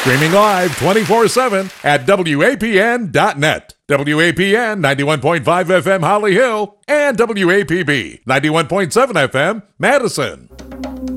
Streaming live 24/7 at WAPN.net. WAPN 91.5 FM Holly Hill and WAPB 91.7 FM Madison.